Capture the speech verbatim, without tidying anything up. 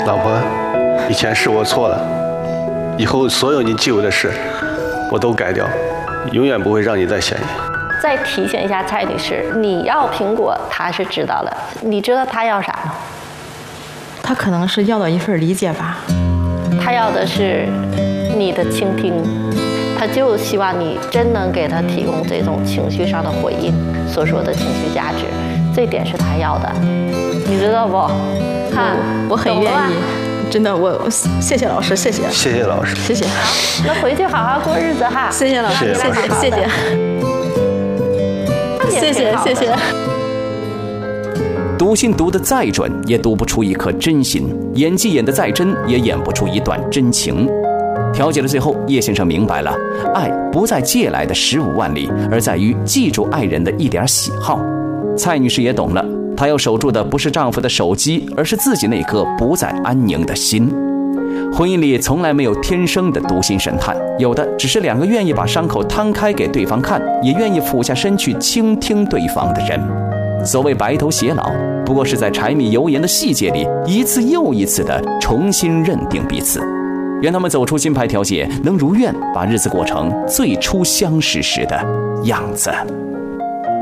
老婆，以前是我错了，以后所有你记我的事，我都改掉，永远不会让你再嫌疑。 再提醒一下蔡女士，你要苹果，她是知道的，你知道她要啥吗？ 他可能是要到一份理解吧。 她要的是你的倾听，她就希望你真能给她提供这种情绪上的回应，所说的情绪价值，这点是她要的，你知道不？看， 我很愿意，真的，我谢谢老师，谢谢， 谢谢老师， 谢谢。 那回去好好过日子哈。 谢谢老师，谢谢，谢谢，谢谢，谢谢。 读心读得再准，也读不出一颗真心；演技演得再真，也演不出一段真情。调解的最后，叶先生明白了，爱不在借来的十五万里，而在于记住爱人的一点喜好。蔡女士也懂了，她要守住的不是丈夫的手机，而是自己那颗不再安宁的心。婚姻里从来没有天生的读心神探，有的只是两个愿意把伤口摊开给对方看，也愿意俯下身去倾听对方的人。所谓白头偕老，不过是在柴米油盐的细节里，一次又一次的重新认定彼此。愿他们走出金牌调解，能如愿把日子过成最初相识时的样子。